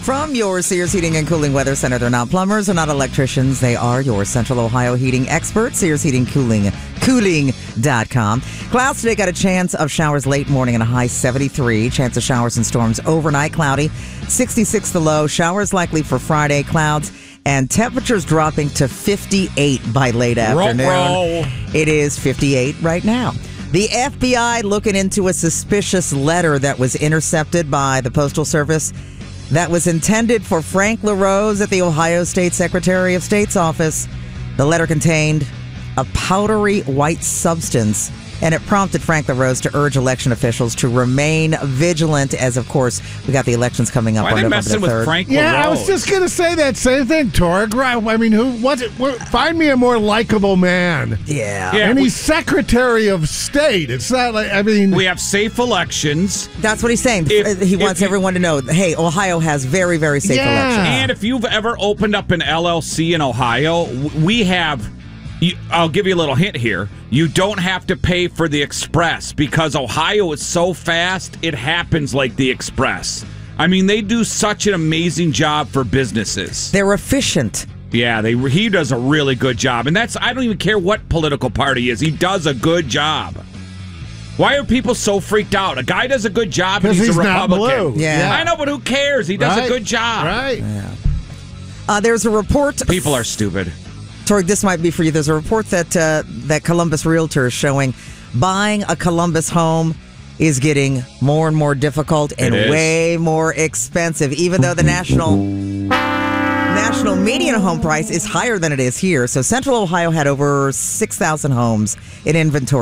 From your Sears Heating and Cooling Weather Center, they're not plumbers, they're not electricians. They are your Central Ohio heating experts. Sears Heating Cooling.com. Clouds today got a chance of showers late morning and a high 73. Chance of showers and storms overnight, cloudy. 66 the low. Showers likely for Friday, clouds. And temperatures dropping to 58 by late afternoon. Roll. It is 58 right now. The FBI looking into a suspicious letter that was intercepted by the Postal Service that was intended for Frank LaRose at the Ohio State Secretary of State's office. The letter contained a powdery white substance, and it prompted Frank LaRose to urge election officials to remain vigilant as, of course, we got the elections coming up Why on are they November messing the 3rd. with Frank Yeah, LaRose? I was just going to say that same thing, Torg. I mean, find me a more likable man. Yeah. And he's Secretary of State. It's not like, I mean... We have safe elections. That's what he's saying. He wants everyone to know, hey, Ohio has very, very safe elections. And if you've ever opened up an LLC in Ohio, we have... I'll give you a little hint here. You don't have to pay for the express because Ohio is so fast, it happens like the express. I mean, they do such an amazing job for businesses. They're efficient. Yeah, he does a really good job. And I don't even care what political party he is. He does a good job. Why are people so freaked out? A guy does a good job and he's a Republican. Not blue. Yeah. I know, but who cares? He does a good job. Right. Yeah. There's a report. People are stupid. Torg, this might be for you. There's a report that Columbus Realtor is showing buying a Columbus home is getting more and more difficult and way more expensive, even though the national median home price is higher than it is here. So Central Ohio had over 6,000 homes in inventory